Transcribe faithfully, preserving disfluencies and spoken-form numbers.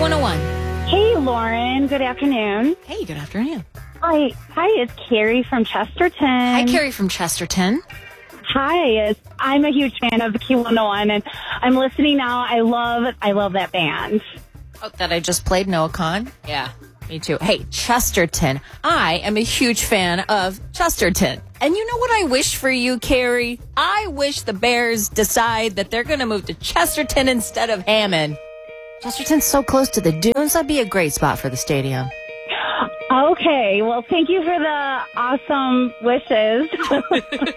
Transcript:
one oh one. Hey, Lauren. Good afternoon. Hey, good afternoon. Hi. Hi, it's Carrie from Chesterton. Hi, Carrie from Chesterton. Hi. It's, I'm a huge fan of the Q one oh one, and I'm listening now. I love I love that band. Oh, that I just played, Noah Kahn? Yeah, me too. Hey, Chesterton. I am a huge fan of Chesterton. And you know what I wish for you, Carrie? I wish the Bears decide that they're going to move to Chesterton instead of Hammond. Chesterton's so close to the dunes. That'd be a great spot for the stadium. Okay. Well, thank you for the awesome wishes.